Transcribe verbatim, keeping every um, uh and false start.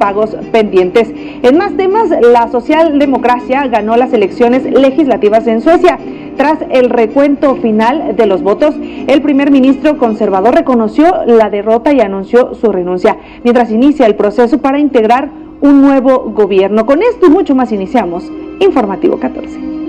pagos pendientes. En más temas, la socialdemocracia ganó las elecciones legislativas en Suecia. Tras el recuento final de los votos, el primer ministro conservador reconoció la derrota y anunció su renuncia, mientras inicia el proceso para integrar un nuevo gobierno. Con esto y mucho más iniciamos Informativo catorce.